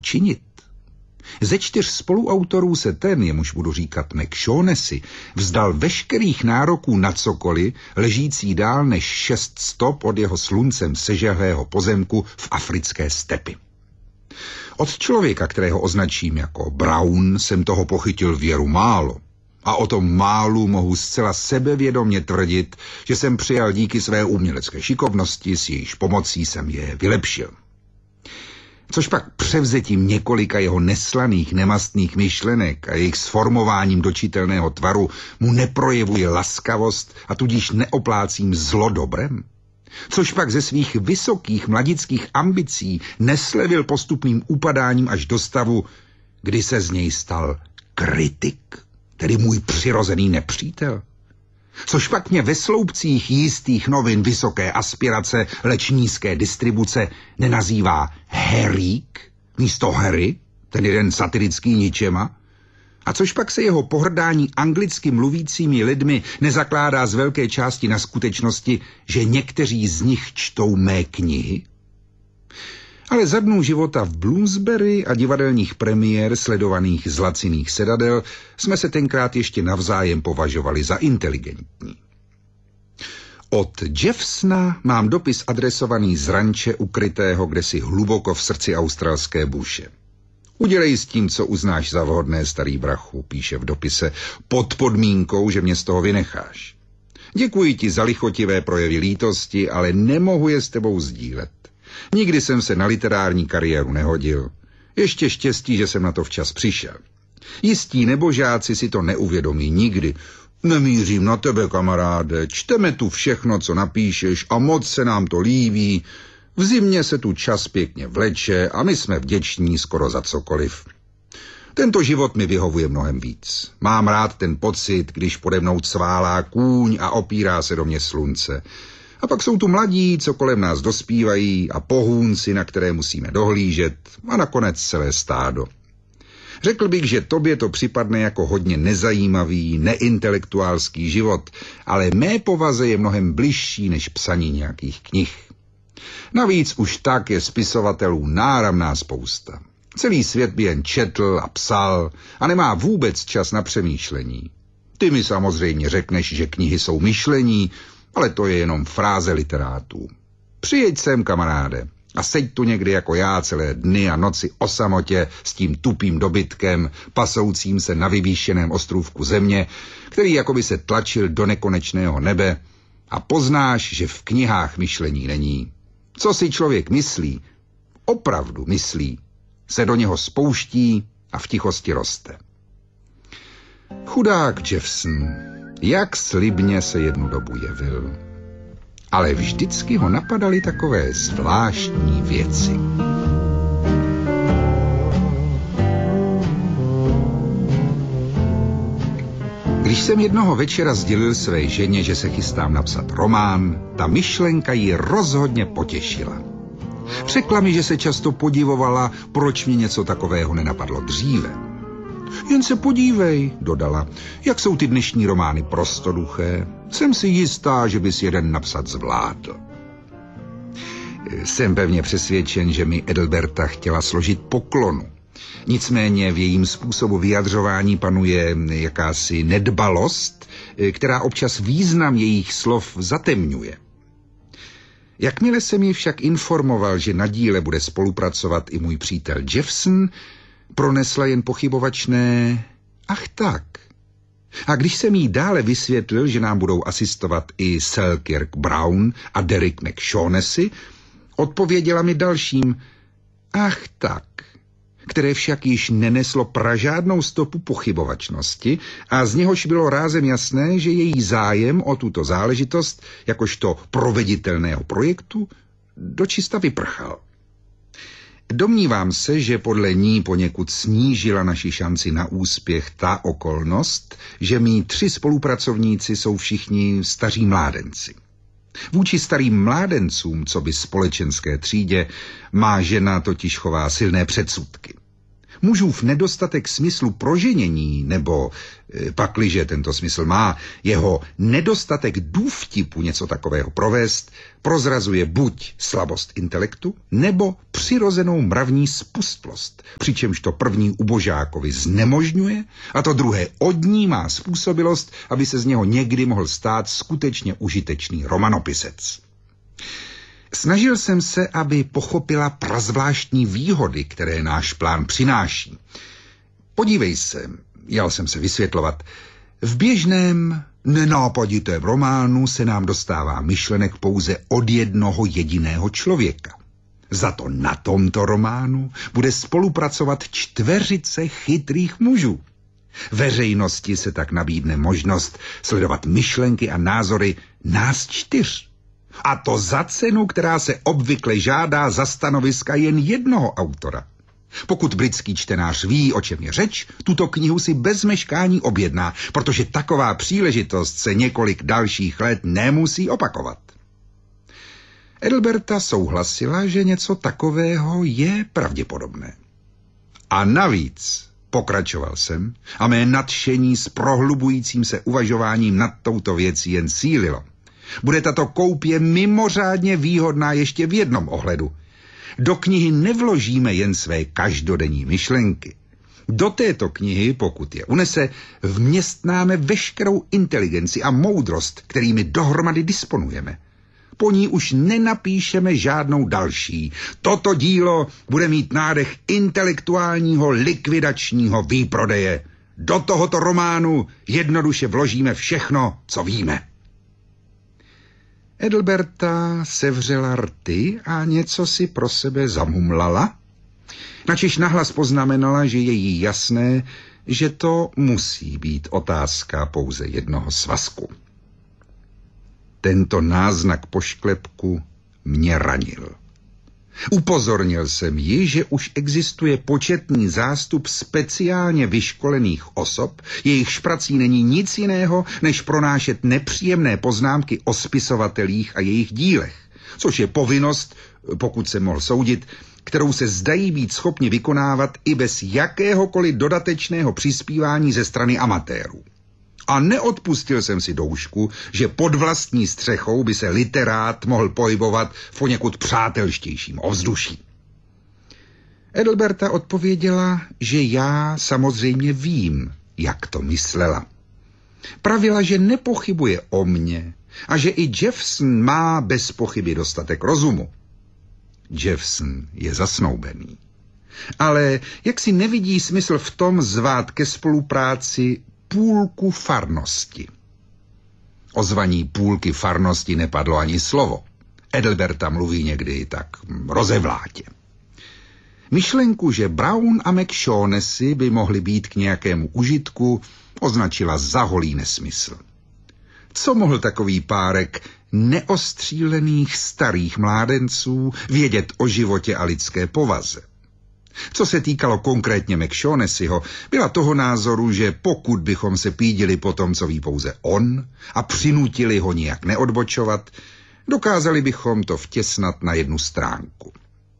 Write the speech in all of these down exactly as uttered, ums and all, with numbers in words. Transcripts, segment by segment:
činit. Ze čtyř spoluautorů se ten, jemuž budu říkat McShaughnessy, vzdal veškerých nároků na cokoliv, ležící dál než šest stop od jeho sluncem sežehlého pozemku v africké stepy. Od člověka, kterého označím jako Brown, jsem toho pochytil věru málo. A o tom málu mohu zcela sebevědomě tvrdit, že jsem přijal díky své umělecké šikovnosti, s jejíž pomocí jsem je vylepšil. Což pak převzetím několika jeho neslaných, nemastných myšlenek a jejich sformováním do čitelného tvaru mu neprojevuje laskavost a tudíž neoplácím zlo dobrem? Což pak ze svých vysokých mladických ambicí neslevil postupným upadáním až do stavu, kdy se z něj stal kritik, tedy můj přirozený nepřítel? Což pak mě ve sloupcích jistých novin vysoké aspirace, leč nízké distribuce nenazývá Herík místo Harry, ten jeden satirický ničema? A což pak se jeho pohrdání anglicky mluvícími lidmi nezakládá z velké části na skutečnosti, že někteří z nich čtou mé knihy? Ale za dnů života v Bloomsbury a divadelních premiér sledovaných z laciných sedadel jsme se tenkrát ještě navzájem považovali za inteligentní. Od Jeffsona mám dopis adresovaný z ranče ukrytého kdesi hluboko v srdci australské buše. Udělej s tím, co uznáš za vhodné, starý brachu, píše v dopise, pod podmínkou, že mě z toho vynecháš. Děkuji ti za lichotivé projevy lítosti, ale nemohu je s tebou sdílet. Nikdy jsem se na literární kariéru nehodil. Ještě štěstí, že jsem na to včas přišel. Jistí nebožáci si to neuvědomí nikdy. Nemířím na tebe, kamaráde, čteme tu všechno, co napíšeš a moc se nám to líbí. V zimě se tu čas pěkně vleče a my jsme vděční skoro za cokoliv. Tento život mi vyhovuje mnohem víc. Mám rád ten pocit, když pode mnou cválá kůň a opírá se do mě slunce. A pak jsou tu mladí, co kolem nás dospívají a pohůnci, na které musíme dohlížet a nakonec celé stádo. Řekl bych, že tobě to připadne jako hodně nezajímavý, neintelektuálský život, ale mé povaze je mnohem bližší než psaní nějakých knih. Navíc už tak je spisovatelů náramná spousta. Celý svět by jen četl a psal a nemá vůbec čas na přemýšlení. Ty mi samozřejmě řekneš, že knihy jsou myšlení, ale to je jenom fráze literátů. Přijeď sem, kamaráde, a seď tu někdy jako já celé dny a noci o samotě s tím tupým dobytkem, pasoucím se na vyvýšeném ostrůvku země, který jakoby se tlačil do nekonečného nebe, a poznáš, že v knihách myšlení není. Co si člověk myslí, opravdu myslí, se do něho spouští a v tichosti roste. Chudák Jeffson, jak slibně se jednu dobu jevil. Ale vždycky ho napadaly takové zvláštní věci. Když jsem jednoho večera sdělil své ženě, že se chystám napsat román, ta myšlenka ji rozhodně potěšila. Řekla mi, že se často podivovala, proč mě něco takového nenapadlo dříve. Jen se podívej, dodala, jak jsou ty dnešní romány prostoduché. Jsem si jistá, že bys jeden napsat zvládl. Jsem pevně přesvědčen, že mi Edilberta chtěla složit poklonu. Nicméně v jejím způsobu vyjadřování panuje jakási nedbalost, která občas význam jejich slov zatemňuje. Jakmile jsem ji však informoval, že na díle bude spolupracovat i můj přítel Jeffson, pronesla jen pochybovačné ach tak. A když jsem jí dále vysvětlil, že nám budou asistovat i Selkirk Brown a Derek McShaughnessy, odpověděla mi dalším ach tak, které však již neneslo pražádnou stopu pochybovačnosti a z něhož bylo rázem jasné, že její zájem o tuto záležitost, jakožto proveditelného projektu, dočista vyprchal. Domnívám se, že podle ní poněkud snížila naši šanci na úspěch ta okolnost, že mí tři spolupracovníci jsou všichni staří mládenci. Vůči starým mládencům, co by společenské třídě, má žena totiž chová silné předsudky. Mužův nedostatek smyslu proženění, nebo e, pakliže tento smysl má, jeho nedostatek důvtipu něco takového provést, prozrazuje buď slabost intelektu, nebo přirozenou mravní spustlost, přičemž to první ubožákovi znemožňuje a to druhé odnímá způsobilost, aby se z něho někdy mohl stát skutečně užitečný romanopisec. Snažil jsem se, aby pochopila prazvláštní výhody, které náš plán přináší. Podívej se, jel jsem se vysvětlovat, v běžném, nenápaditém románu se nám dostává myšlenek pouze od jednoho jediného člověka. Za to na tomto románu bude spolupracovat čtveřice chytrých mužů. Veřejnosti se tak nabídne možnost sledovat myšlenky a názory nás čtyř. A to za cenu, která se obvykle žádá za stanoviska jen jednoho autora. Pokud britský čtenář ví, o čem je řeč, tuto knihu si bez meškání objedná, protože taková příležitost se několik dalších let nemusí opakovat. Edilberta souhlasila, že něco takového je pravděpodobné. A navíc, pokračoval jsem, a mé nadšení s prohlubujícím se uvažováním nad touto věcí jen sílilo. Bude tato koupě mimořádně výhodná ještě v jednom ohledu. Do knihy nevložíme jen své každodenní myšlenky. Do této knihy, pokud je unese, vměstnáme veškerou inteligenci a moudrost, kterými dohromady disponujeme. Po ní už nenapíšeme žádnou další. Toto dílo bude mít nádech intelektuálního likvidačního výprodeje. Do tohoto románu jednoduše vložíme všechno, co víme. Edilberta sevřela rty a něco si pro sebe zamumlala, načež nahlas poznamenala, že je jí jasné, že to musí být otázka pouze jednoho svazku. Tento náznak pošklepku mě ranil. Upozornil jsem ji, že už existuje početný zástup speciálně vyškolených osob, jejichž prací není nic jiného, než pronášet nepříjemné poznámky o spisovatelích a jejich dílech, což je povinnost, pokud se mohl soudit, kterou se zdají být schopni vykonávat i bez jakéhokoliv dodatečného přispívání ze strany amatérů. A neodpustil jsem si doušku, že pod vlastní střechou by se literát mohl pohybovat v poněkud přátelštějším ovzduší. Edilberta odpověděla, že já samozřejmě vím, jak to myslela. Pravila, že nepochybuje o mně a že i Jeffson má bez pochyby dostatek rozumu. Jeffson je zasnoubený. Ale jak si nevidí smysl v tom zvát ke spolupráci půlku farnosti. O zvaní půlky farnosti nepadlo ani slovo. Edilberta mluví někdy tak rozevlátě. Myšlenku, že Brown a McShaughnessy by mohli být k nějakému užitku, označila za holý nesmysl. Co mohl takový párek neostřílených starých mládenců vědět o životě a lidské povaze? Co se týkalo konkrétně McShaughnessyho, byla toho názoru, že pokud bychom se pídili po tom, co ví pouze on, a přinutili ho nijak neodbočovat, dokázali bychom to vtěsnat na jednu stránku.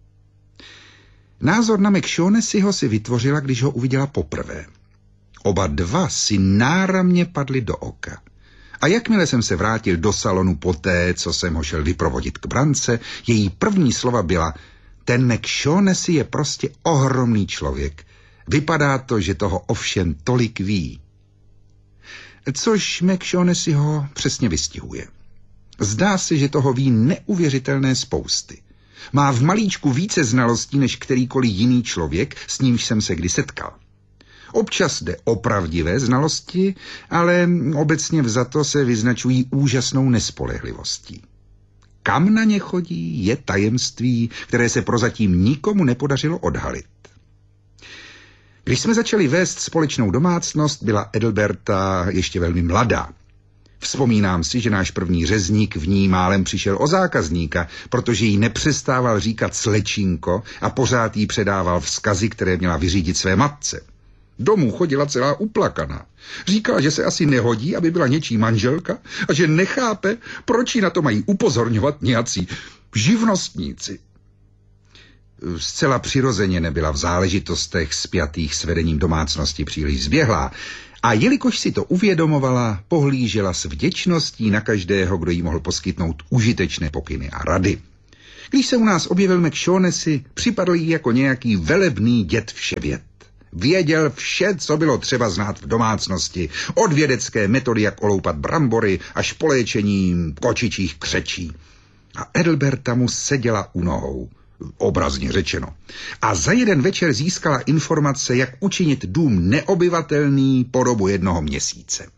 Názor na McShaughnessyho si vytvořila, když ho uviděla poprvé. Oba dva si náramně padli do oka. A jakmile jsem se vrátil do salonu poté, co jsem ho šel vyprovodit k brance, její první slova byla: ten McShaughnessy je prostě ohromný člověk. Vypadá to, že toho ovšem tolik ví. Což McShaughnessy ho přesně vystihuje. Zdá se, že toho ví neuvěřitelné spousty. Má v malíčku více znalostí než kterýkoliv jiný člověk, s nímž jsem se kdy setkal. Občas jde o pravdivé znalosti, ale obecně vzato se vyznačují úžasnou nespolehlivostí. Kam na ně chodí, je tajemství, které se prozatím nikomu nepodařilo odhalit. Když jsme začali vést společnou domácnost, byla Edilberta ještě velmi mladá. Vzpomínám si, že náš první řezník v ní málem přišel o zákazníka, protože jí nepřestával říkat slečinko a pořád jí předával vzkazy, které měla vyřídit své matce. Domů chodila celá uplakaná. Říkala, že se asi nehodí, aby byla něčí manželka a že nechápe, proč ji na to mají upozorňovat nějací živnostníci. Zcela přirozeně nebyla v záležitostech spjatých s vedením domácnosti příliš zběhlá a jelikož si to uvědomovala, pohlížela s vděčností na každého, kdo jí mohl poskytnout užitečné pokyny a rady. Když se u nás objevil McShaughnessy, připadl jí jako nějaký velebný děd vševěd. Věděl vše, co bylo třeba znát v domácnosti, od vědecké metody, jak oloupat brambory, až po léčení kočičích křečí. A Ethelberta mu seděla u nohou, obrazně řečeno. A za jeden večer získala informace, jak učinit dům neobyvatelný po dobu jednoho měsíce.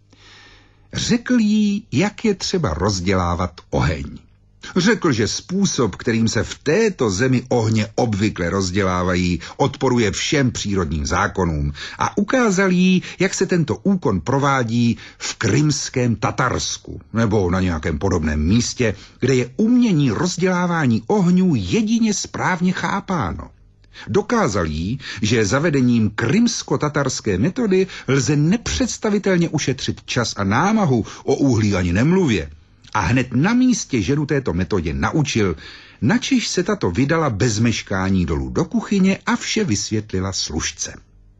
Řekl jí, jak je třeba rozdělávat oheň. Řekl, že způsob, kterým se v této zemi ohně obvykle rozdělávají, odporuje všem přírodním zákonům a ukázal jí, jak se tento úkon provádí v krymském Tatarsku nebo na nějakém podobném místě, kde je umění rozdělávání ohňů jedině správně chápáno. Dokázal jí, že zavedením krymsko-tatarské metody lze nepředstavitelně ušetřit čas a námahu, o uhlí ani nemluvě. A hned na místě ženu této metodě naučil, načež se tato vydala bez meškání dolů do kuchyně a vše vysvětlila služce.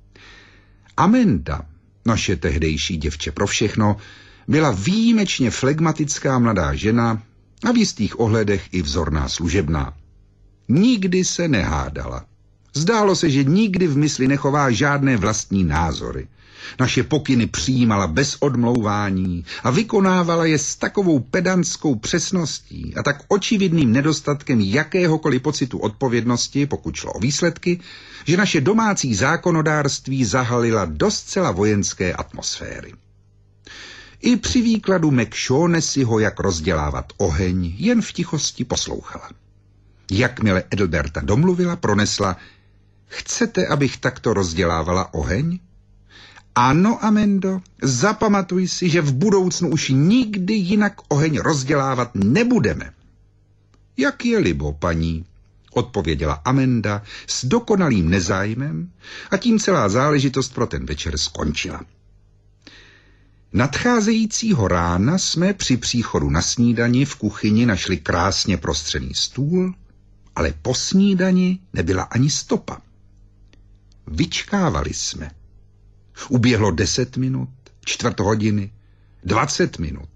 Amenda, naše tehdejší děvče pro všechno, byla výjimečně flegmatická mladá žena a v jistých ohledech i vzorná služebná. Nikdy se nehádala. Zdálo se, že nikdy v mysli nechová žádné vlastní názory. Naše pokyny přijímala bez odmlouvání a vykonávala je s takovou pedantskou přesností a tak očividným nedostatkem jakéhokoliv pocitu odpovědnosti, pokud šlo o výsledky, že naše domácí zákonodárství zahalila do zcela vojenské atmosféry. I při výkladu McShaughnessyho, jak rozdělávat oheň, jen v tichosti poslouchala. Jakmile Ethelberta domluvila, pronesla: "Chcete, abych takto rozdělávala oheň?" "Ano, Amendo, zapamatuj si, že v budoucnu už nikdy jinak oheň rozdělávat nebudeme." "Jak je libo, paní," odpověděla Amenda s dokonalým nezájmem a tím celá záležitost pro ten večer skončila. Nadcházejícího rána jsme při příchodu na snídani v kuchyni našli krásně prostřený stůl, ale po snídani nebyla ani stopa. Vyčkávali jsme. Uběhlo deset minut, čtvrt hodiny, dvacet minut.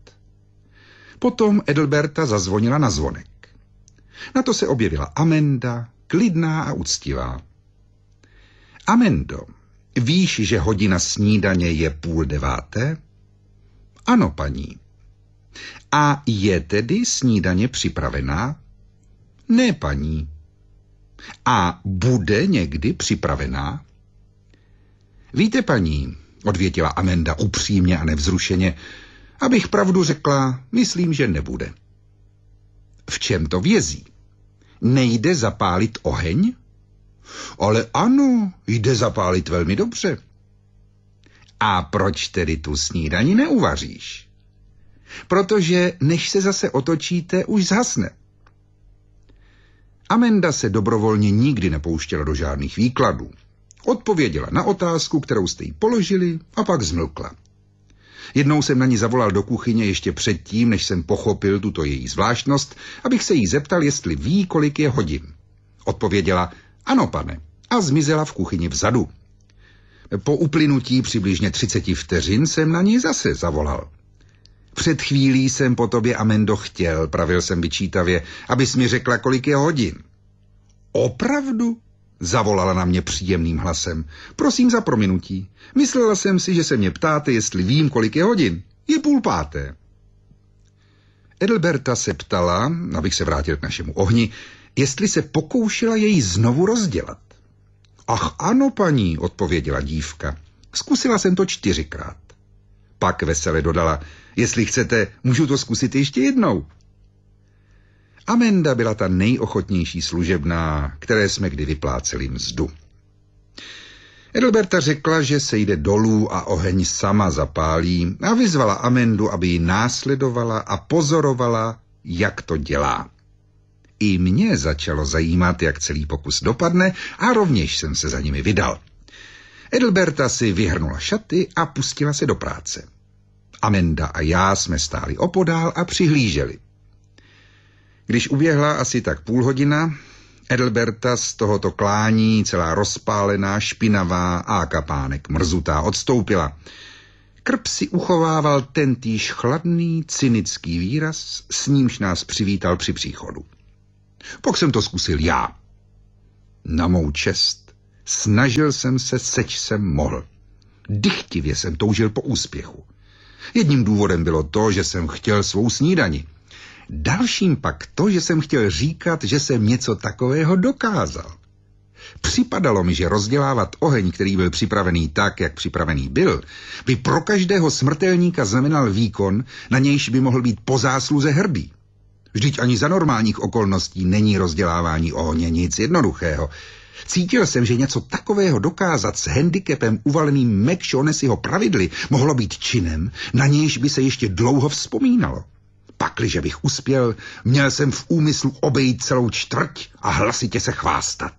Potom Ethelberta zazvonila na zvonek. Na to se objevila Amenda, klidná a úctivá. "Amendo, víš, že hodina snídaně je půl deváté?" "Ano, paní." "A je tedy snídaně připravená?" "Ne, paní." "A bude někdy připravená?" "Víte, paní," odvětila Amenda upřímně a nevzrušeně, "abych pravdu řekla, myslím, že nebude." "V čem to vězí? Nejde zapálit oheň?" "Ale ano, jde zapálit velmi dobře." "A proč tedy tu snídani neuvaříš?" "Protože než se zase otočíte, už zhasne." Amenda se dobrovolně nikdy nepouštěla do žádných výkladů. Odpověděla na otázku, kterou jste jí položili, a pak zmlkla. Jednou jsem na ní zavolal do kuchyně ještě předtím, než jsem pochopil tuto její zvláštnost, abych se jí zeptal, jestli ví, kolik je hodin. Odpověděla: "Ano, pane," a zmizela v kuchyni vzadu. Po uplynutí přibližně třiceti vteřin jsem na ní zase zavolal. "Před chvílí jsem po tobě, Amendo, chtěl," pravil jsem vyčítavě, "abys mi řekla, kolik je hodin." "Opravdu?" zavolala na mě příjemným hlasem. "Prosím za prominutí. Myslela jsem si, že se mě ptáte, jestli vím, kolik je hodin. Je půl páté." Ethelberta se ptala, abych se vrátil k našemu ohni, jestli se pokoušela jej znovu rozdělat. "Ach ano, paní," odpověděla dívka. "Zkusila jsem to čtyřikrát." Pak vesele dodala: "Jestli chcete, můžu to zkusit ještě jednou." Amenda byla ta nejochotnější služebná, které jsme kdy vypláceli mzdu. Ethelberta řekla, že se jde dolů a oheň sama zapálí, a vyzvala Amendu, aby ji následovala a pozorovala, jak to dělá. I mě začalo zajímat, jak celý pokus dopadne, a rovněž jsem se za nimi vydal. Ethelberta si vyhrnula šaty a pustila se do práce. Amenda a já jsme stáli opodál a přihlíželi. Když uběhla asi tak půl hodina, Edalberta z tohoto klání, celá rozpálená, špinavá a kapánek mrzutá, odstoupila. Krb si uchovával tentýž chladný, cynický výraz, s nímž nás přivítal při příchodu. Pak jsem to zkusil já. Na mou čest snažil jsem se, seč jsem mohl. Dychtivě jsem toužil po úspěchu. Jedním důvodem bylo to, že jsem chtěl svou snídani. Dalším pak to, že jsem chtěl říkat, že jsem něco takového dokázal. Připadalo mi, že rozdělávat oheň, který byl připravený tak, jak připravený byl, by pro každého smrtelníka znamenal výkon, na nějž by mohl být po zásluze hrdý. Vždyť ani za normálních okolností není rozdělávání ohně nic jednoduchého. Cítil jsem, že něco takového dokázat s handicapem uvaleným McShaughnessyho pravidly mohlo být činem, na nějž by se ještě dlouho vzpomínalo. Pakliže bych uspěl, měl jsem v úmyslu obejít celou čtvrť a hlasitě se chvástat.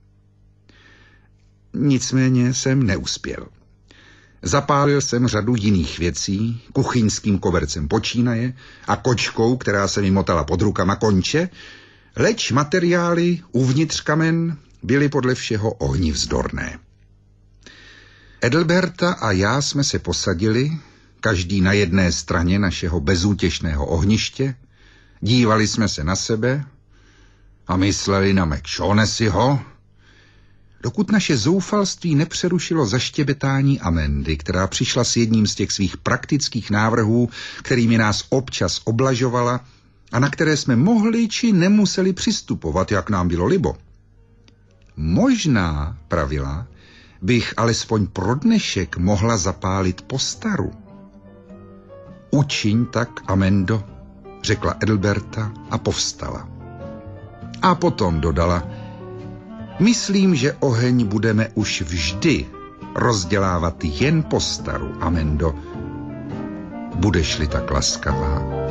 Nicméně jsem neuspěl. Zapálil jsem řadu jiných věcí, kuchyňským kobercem počínaje a kočkou, která se mi motala pod rukama konče, leč materiály uvnitř kamen byly podle všeho ohnivzdorné. Edalberta a já jsme se posadili, každý na jedné straně našeho bezútěšného ohniště, dívali jsme se na sebe a mysleli na McShaughnessyho, dokud naše zoufalství nepřerušilo zaštěbetání Amendy, která přišla s jedním z těch svých praktických návrhů, kterými nás občas oblažovala a na které jsme mohli či nemuseli přistupovat, jak nám bylo libo. Možná, pravila, bych alespoň pro dnešek mohla zapálit postaru. Učiň tak, Amendo, řekla Edalberta a povstala. A potom dodala, myslím, že oheň budeme už vždy rozdělávat jen postaru, Amendo. Budeš-li tak laskavá.